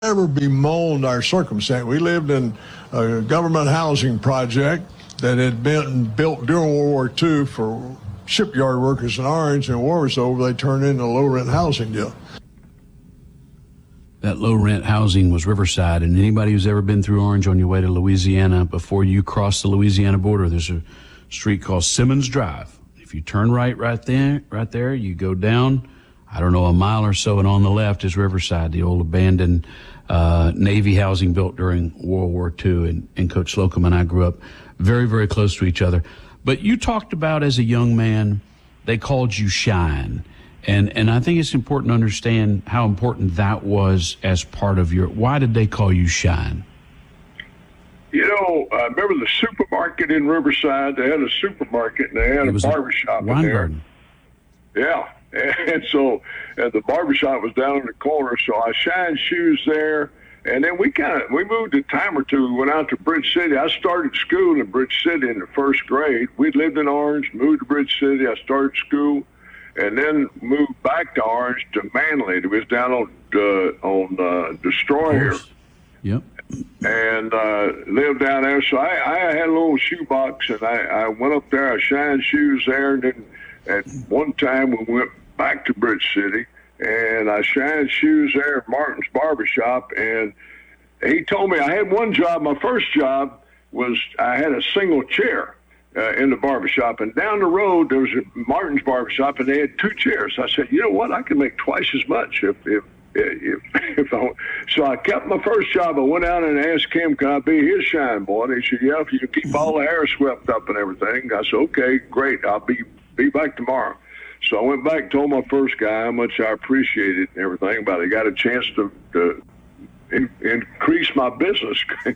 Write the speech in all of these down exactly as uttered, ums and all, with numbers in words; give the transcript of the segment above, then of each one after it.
never bemoaned our circumstance. We lived in a government housing project that had been built during World War Two for shipyard workers in Orange, and war was over, they turned into a low-rent housing deal. That low-rent housing was Riverside, and anybody who's ever been through Orange on your way to Louisiana, before you cross the Louisiana border, there's a street called Simmons Drive. If you turn right right there, right there, you go down, I don't know, a mile or so, and on the left is Riverside, the old abandoned uh, Navy housing built during World War Two, and, and Coach Slocum and I grew up very, very close to each other. But you talked about, as a young man, they called you Shine. And and I think it's important to understand how important that was as part of your, why did they call you Shine? You know, I uh, remember the supermarket in Riverside. They had a supermarket and they had a barbershop in there. Yeah. And so and the barbershop was down in the corner, so I shined shoes there. And then we kind of, we moved a time or two. We went out to Bridge City. I started school in Bridge City in the first grade. We lived in Orange, moved to Bridge City. I started school and then moved back to Orange to Manly. It was down on uh, on uh, Destroyer. Yep. And uh, lived down there. So I, I had a little shoebox, and I, I went up there. I shined shoes there. And then at one time we went back to Bridge City, and I shined shoes there at Martin's Barbershop. And he told me I had one job. My first job was I had a single chair uh, in the barbershop. And down the road, there was a Martin's Barbershop, and they had two chairs. I said, you know what? I can make twice as much if, if If, if I, so I kept my first job. I went out and asked him, can I be his shine boy? And he said, yeah, if you can keep all the hair swept up and everything. I said, okay, great. I'll be be back tomorrow. So I went back and told my first guy how much I appreciated and everything, but I got a chance to, to in, increase my business.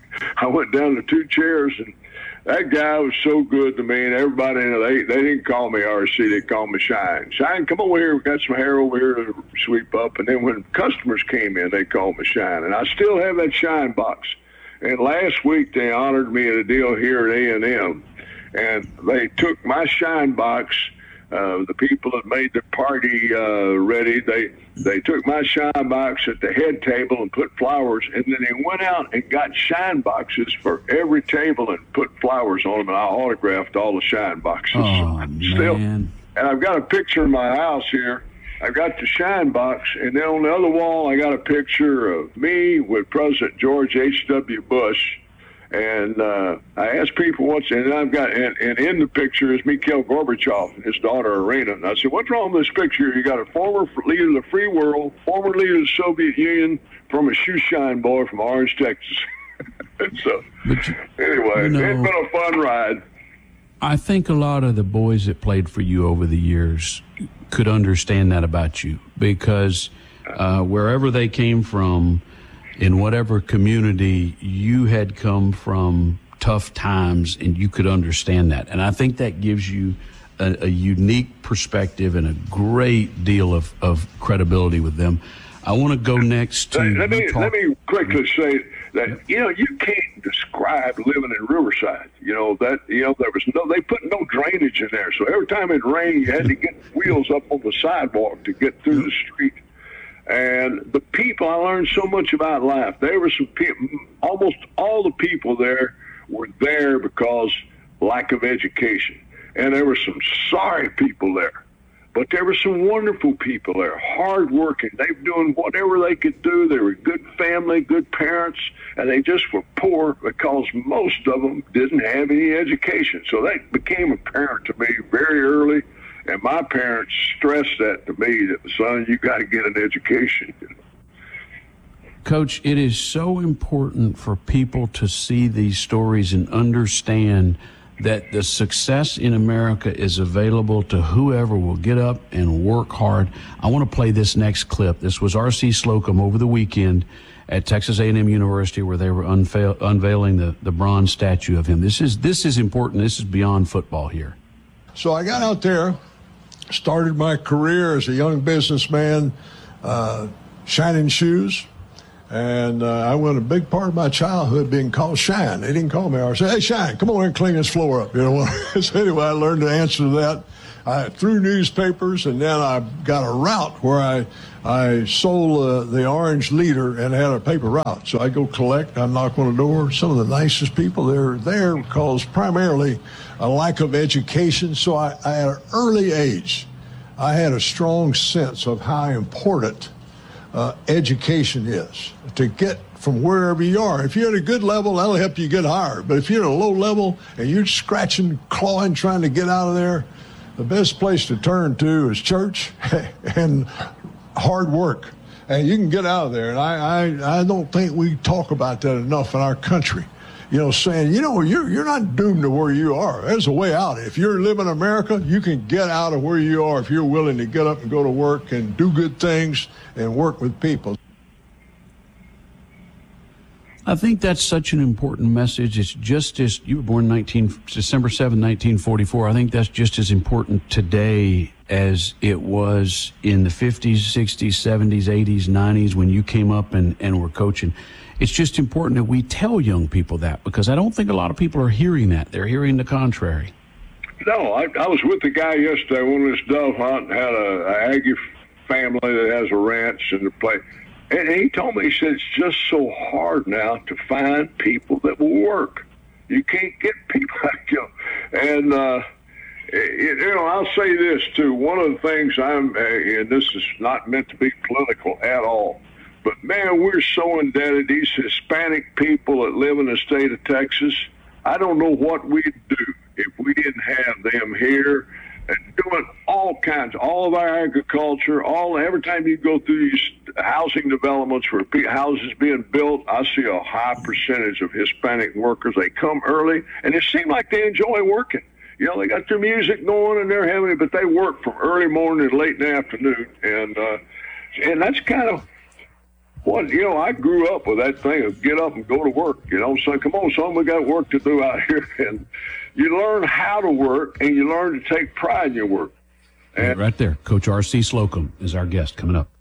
I went down to two chairs, and that guy was so good to me, and everybody, they, they didn't call me R C, they called me Shine. Shine, come over here, we got some hair over here to sweep up. And then when customers came in, they called me Shine. And I still have that Shine box. And last week, they honored me at a deal here at A and M. And they took my Shine box, uh, the people that made the party uh, ready, they they took my Shine box at the head table and put flowers, and then they went out and got Shine boxes for every table and put flowers on them, and I autographed all the Shine boxes. Oh, Still, man. And I've got a picture in my house here. I've got the Shine box, and then on the other wall, I got a picture of me with President George H W Bush. And uh, I asked people once, and I've got, and, and in the picture is Mikhail Gorbachev and his daughter Irina. And I said, what's wrong with this picture? You got a former leader of the free world, former leader of the Soviet Union, from a shoe shine boy from Orange, Texas. So, But you, anyway, you know, it's been a fun ride. I think a lot of the boys that played for you over the years could understand that about you, because uh, wherever they came from, in whatever community, you had come from tough times, and you could understand that. And I think that gives you a, a unique perspective and a great deal of, of credibility with them. I want to go next to... Let me, talk- let me quickly say that, you know, you can't describe living in Riverside. You know, that, you know, there was no, they put no drainage in there. So every time it rained, you had to get wheels up on the sidewalk to get through the street. And the people, I learned so much about life. There were some people, almost all the people there were there because lack of education. And there were some sorry people there. But there were some wonderful people there, hardworking. They were doing whatever they could do. They were good family, good parents, and they just were poor because most of them didn't have any education. So that became apparent to me very early. And my parents stressed that to me, that, son, you got to get an education. Coach, it is so important for people to see these stories and understand that the success in America is available to whoever will get up and work hard. I want to play this next clip. This was R C Slocum over the weekend at Texas A and M University, where they were unveil- unveiling the, the bronze statue of him. This is this is important. This is beyond football here. So I got out there, started my career as a young businessman, uh, shining shoes. And uh, I went a big part of my childhood being called Shine. They didn't call me. I said, hey, Shine, come on here and clean this floor up. You know. So anyway, I learned the answer to that. I threw newspapers, and then I got a route where I I sold uh, the Orange Leader and had a paper route. So I go collect, I knock on the door. Some of the nicest people, they're there because primarily a lack of education. So I, I at an early age, I had a strong sense of how important uh, education is to get from wherever you are. If you're at a good level, that'll help you get hired. But if you're at a low level and you're scratching, clawing, trying to get out of there, the best place to turn to is church and hard work. And you can get out of there. And I, I, I don't think we talk about that enough in our country. You know, saying, you know, you're, you're not doomed to where you are. There's a way out. If you're living in America, you can get out of where you are if you're willing to get up and go to work and do good things and work with people. I think that's such an important message. It's just as you were born nineteen December seventh, nineteen forty-four. I think that's just as important today as it was in the fifties, sixties, seventies, eighties, nineties when you came up and, and were coaching. It's just important that we tell young people that, because I don't think a lot of people are hearing that. They're hearing the contrary. No, I, I was with the guy yesterday when this dove hunt had a, a Aggie family that has a ranch and the place. And he told me, he said, it's just so hard now to find people that will work. You can't get people like you. And, uh, it, you know, I'll say this, too. One of the things I'm, uh, and this is not meant to be political at all, but, man, we're so indebted. These Hispanic people that live in the state of Texas, I don't know what we'd do if we didn't have them here and doing all kinds, all of our agriculture, all every time you go through these housing developments where houses being built, I see a high percentage of Hispanic workers. They come early, and it seems like they enjoy working. You know, they got their music going, and they're having it, but they work from early morning to late in the afternoon, and uh, and that's kind of what, you know, I grew up with that thing of get up and go to work. You know, so come on, son, we got work to do out here, and you learn how to work, and you learn to take pride in your work. And right there, Coach R C Slocum is our guest coming up.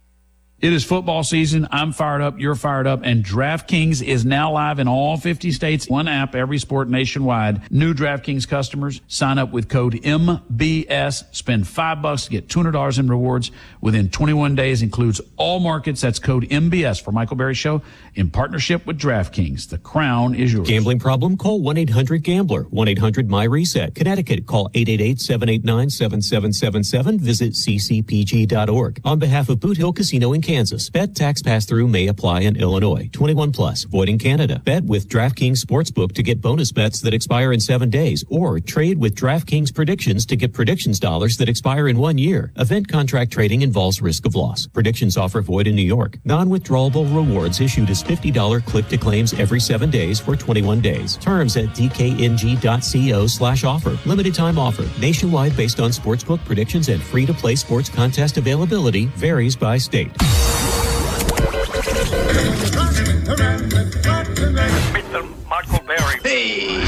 It is football season. I'm fired up. You're fired up. And DraftKings is now live in all fifty states. One app, every sport nationwide. New DraftKings customers sign up with code M B S. Spend five bucks to get two hundred dollars in rewards within twenty-one days. Includes all markets. That's code M B S for Michael Berry Show in partnership with DraftKings. The crown is yours. Gambling problem? Call one eight hundred gambler. one eight hundred my reset. Connecticut, call eight eight eight, seven eight nine, seven seven seven seven. Visit c c p g dot org. On behalf of Boot Hill Casino in Kansas, bet tax pass-through may apply in Illinois. twenty-one plus, void in Canada. Bet with DraftKings Sportsbook to get bonus bets that expire in seven days, or trade with DraftKings Predictions to get predictions dollars that expire in one year. Event contract trading involves risk of loss. Predictions offer void in New York. Non-withdrawable rewards issued as fifty dollars click to claims every seven days for twenty-one days. Terms at d k n g dot co slash offer. Limited time offer. Nationwide based on sportsbook predictions and free-to-play sports contest availability. Varies by state. Mister Michael Berry. Hey!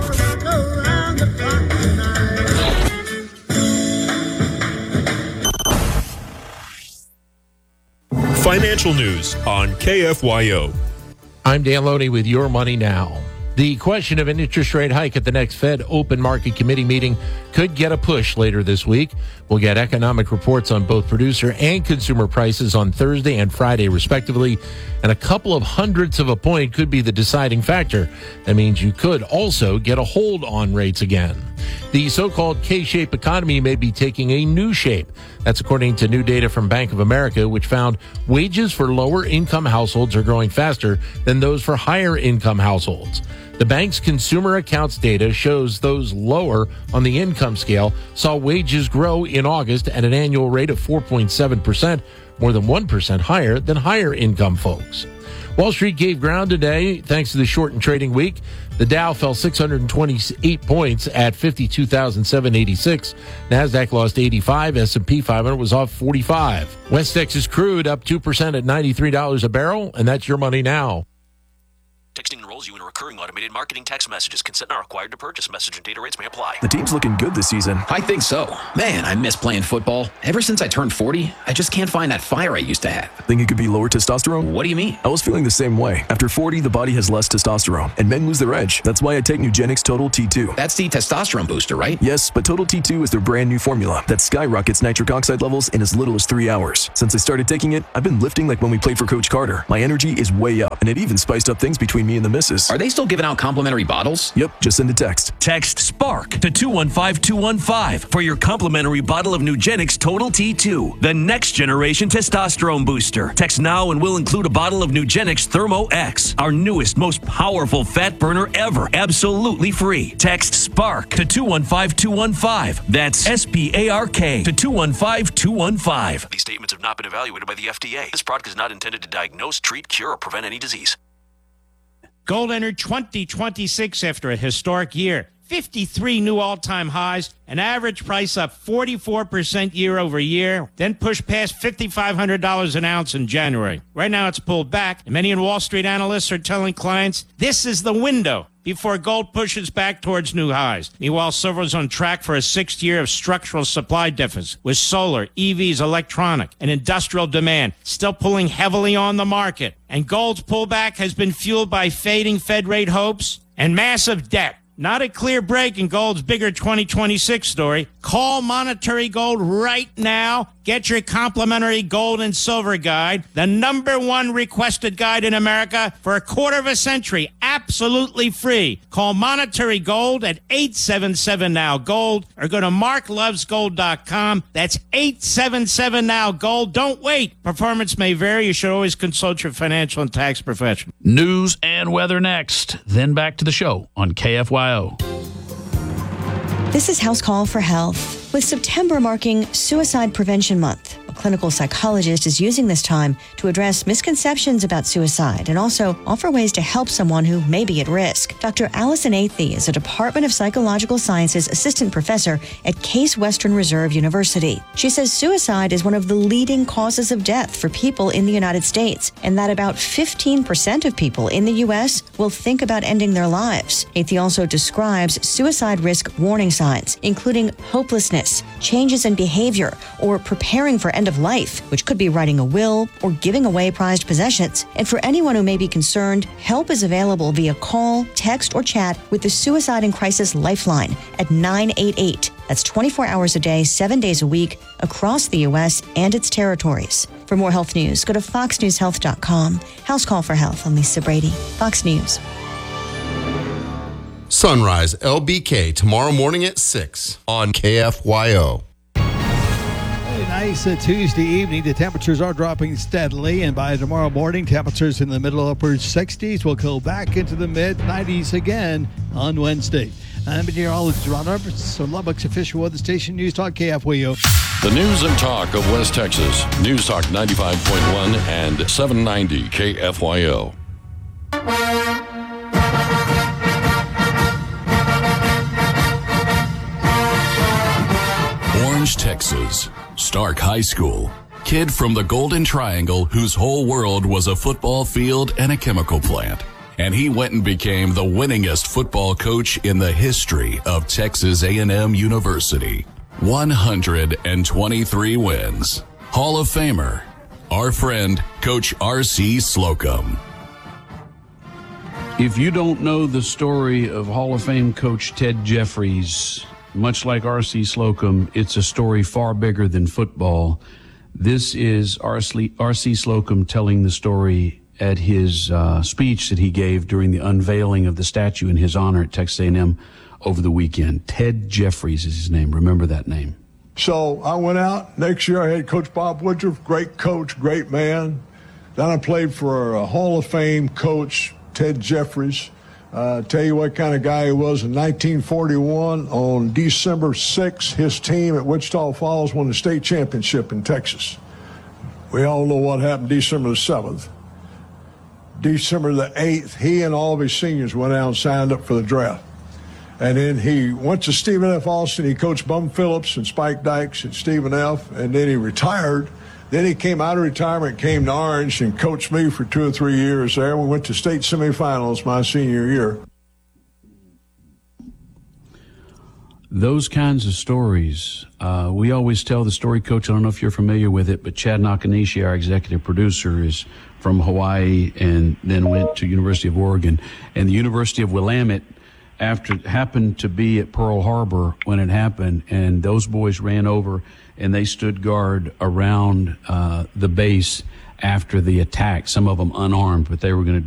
Financial news on K F Y O. I'm Dan Loney with Your Money Now. The question of an interest rate hike at the next Fed Open Market Committee meeting could get a push later this week. We'll get economic reports on both producer and consumer prices on Thursday and Friday, respectively, and a couple of hundredths of a point could be the deciding factor. That means you could also get a hold on rates again. The so-called K-shaped economy may be taking a new shape. That's according to new data from Bank of America, which found wages for lower-income households are growing faster than those for higher-income households. The bank's consumer accounts data shows those lower on the income scale saw wages grow in August at an annual rate of four point seven percent, more than one percent higher than higher income folks. Wall Street gave ground today thanks to the shortened trading week. The Dow fell six hundred twenty-eight points at fifty-two thousand seven hundred eighty-six. NASDAQ lost eighty-five. S and P five hundred was off forty-five. West Texas crude up two percent at ninety-three dollars a barrel, and that's Your Money Now. Texting enrolls you in recurring automated marketing text messages. Consent not required to purchase. Message and data rates may apply. The team's looking good this season. I think so. Man, I miss playing football. Ever since I turned forty, I just can't find that fire I used to have. Think it could be lower testosterone? What do you mean? I was feeling the same way. After forty, the body has less testosterone, and men lose their edge. That's why I take Nugenix Total T two. That's the testosterone booster, right? Yes, but Total T two is their brand new formula that skyrockets nitric oxide levels in as little as three hours. Since I started taking it, I've been lifting like when we played for Coach Carter. My energy is way up, and it even spiced up things between me and the missus. Are they still giving out complimentary bottles? Yep, just send a text. Text SPARK to two one five two one five for your complimentary bottle of Nugenix Total T two, the next generation testosterone booster. Text now and we'll include a bottle of Nugenix Thermo X, our newest, most powerful fat burner ever, absolutely free. Text SPARK to two one five two one five. That's S P A R K to two one five two one five. These statements have not been evaluated by the F D A. This product is not intended to diagnose, treat, cure, or prevent any disease. Gold entered twenty twenty-six after a historic year. fifty-three new all-time highs, an average price up forty-four percent year over year, then pushed past five thousand five hundred dollars an ounce in January. Right now it's pulled back, and many Wall Street analysts are telling clients this is the window before gold pushes back towards new highs. Meanwhile, silver is on track for a sixth year of structural supply deficit, with solar, E Vs, electronic, and industrial demand still pulling heavily on the market. And gold's pullback has been fueled by fading Fed rate hopes and massive debt. Not a clear break in gold's bigger twenty twenty-six story. Call Monetary Gold right now. Get your complimentary gold and silver guide, the number one requested guide in America for a quarter of a century, absolutely free. Call Monetary Gold at eight seven seven now gold or go to mark loves gold dot com. That's eight seven seven now gold. Don't wait. Performance may vary. You should always consult your financial and tax professional. News and weather next. Then back to the show on K F Y O. This is House Call for Health. With September marking Suicide Prevention Month, a clinical psychologist is using this time to address misconceptions about suicide and also offer ways to help someone who may be at risk. Doctor Allison Athey is a Department of Psychological Sciences assistant professor at Case Western Reserve University. She says suicide is one of the leading causes of death for people in the United States, and that about fifteen percent of people in the U S will think about ending their lives. Athey also describes suicide risk warning signs, including hopelessness, changes in behavior, or preparing for end of life, which could be writing a will or giving away prized possessions. And for anyone who may be concerned, help is available via call, text, or chat with the Suicide and Crisis Lifeline at nine eight eight. That's twenty-four hours a day, seven days a week, across the U S and its territories. For more health news, go to fox news health dot com. House Call for Health. I'm Lisa Brady, Fox News. Sunrise L B K tomorrow morning at six on K F Y O. A nice uh, Tuesday evening. The temperatures are dropping steadily, and by tomorrow morning, temperatures in the middle upper sixties will go back into the mid nineties again on Wednesday. I'm meteorologist Ron Roberts, so Lubbock's official weather station, News Talk K F Y O. The news and talk of West Texas. News Talk ninety-five point one and seven ninety K F Y O. Orange, Texas. Stark High School. Kid from the Golden Triangle whose whole world was a football field and a chemical plant. And he went and became the winningest football coach in the history of Texas A and M University. one hundred twenty-three wins. Hall of Famer, our friend, Coach R C Slocum. If you don't know the story of Hall of Fame coach Ted Jeffries, much like R C Slocum, it's a story far bigger than football. This is R C, R C Slocum telling the story at his uh, speech that he gave during the unveiling of the statue in his honor at Texas A and M over the weekend. Ted Jeffries is his name. Remember that name. So I went out. Next year I had Coach Bob Woodruff, great coach, great man. Then I played for a Hall of Fame coach, Ted Jeffries. Uh, tell you what kind of guy he was. In nineteen forty-one, on December sixth, his team at Wichita Falls won the state championship in Texas. We all know what happened December the seventh. December the eighth, he and all of his seniors went out and signed up for the draft. And then he went to Stephen F. Austin. He coached Bum Phillips and Spike Dykes at Stephen F. And then he retired Then he came out of retirement, came to Orange, and coached me for two or three years there. We went to state semifinals my senior year. Those kinds of stories, uh, we always tell the story, Coach. I don't know if you're familiar with it, but Chad Nakanishi, our executive producer, is from Hawaii and then went to University of Oregon. And the University of Willamette after happened to be at Pearl Harbor when it happened, and those boys ran over and they stood guard around uh, the base after the attack, some of them unarmed, but they were going to